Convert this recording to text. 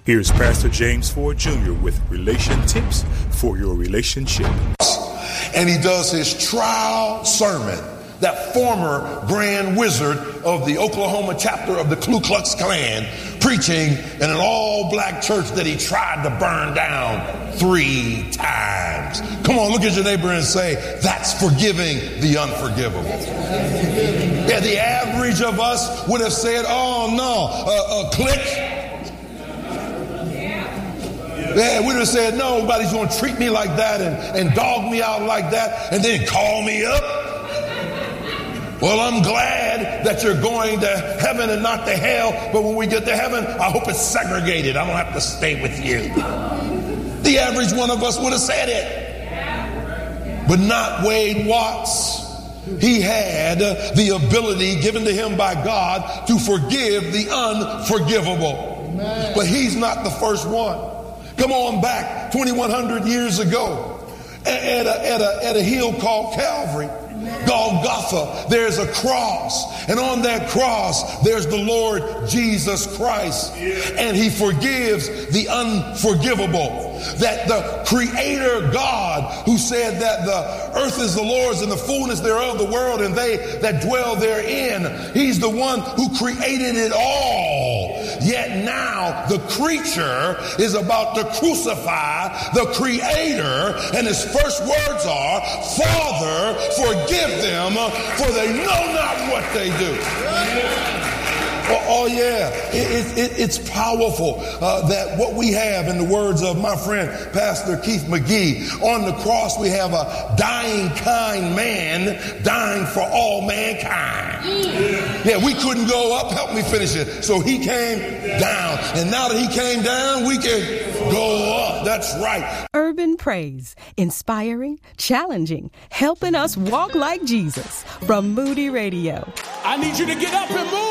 Here's Pastor James Ford Jr. with Relation Tips for Your Relationship. And he does his trial sermon. That former grand wizard of the Oklahoma chapter of the Ku Klux Klan preaching in an all-black church that he tried to burn down 3 times. Come on, look at your neighbor and say, that's forgiving the unforgivable. Yeah, the average of us would have said, oh no, click. Yeah, we would have said, no, nobody's going to treat me like that and dog me out like that and then call me up. Well, I'm glad that you're going to heaven and not to hell, but when we get to heaven, I hope it's segregated. I don't have to stay with you. The average one of us would have said it. But not Wade Watts. He had the ability given to him by God to forgive the unforgivable. But he's not the first one. Come on back 2,100 years ago at a hill called Calvary, Golgotha, there's a cross. And on that cross, there's the Lord Jesus Christ. And he forgives the unforgivable. That the Creator God, who said that the earth is the Lord's and the fullness thereof, the world and they that dwell therein, he's the one who created it all. Yet now the creature is about to crucify the Creator, and his first words are, Father, forgive them, for they know not what they do. Oh yeah, it's powerful that what we have, in the words of my friend Pastor Keith McGee, on the cross we have a dying kind man dying for all mankind. Yeah, we couldn't go up. Help me finish it. So he came down, and now that he came down, we can go up. That's right. Urban Praise, inspiring, challenging, helping us walk like Jesus. From Moody Radio. I need you to get up and move.